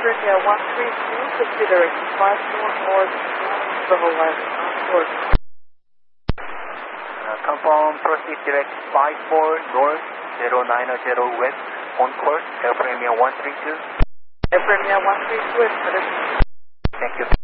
Airframe 132, considering 54 north, level left, on course. Confirm, proceed direct 54 north, 090 west, on course, Airframe 132. Airframe 132 is finished. Thank you.